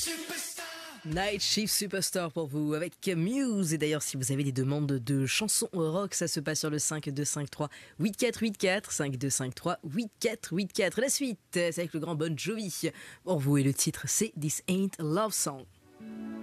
Night Shift Superstar pour vous avec Muse. Et d'ailleurs, si vous avez des demandes de chansons rock, ça se passe sur le 5253 8484 5253 8484. La suite, c'est avec le grand Bon Jovi. Pour vous, et le titre, c'est This Ain't a Love Song.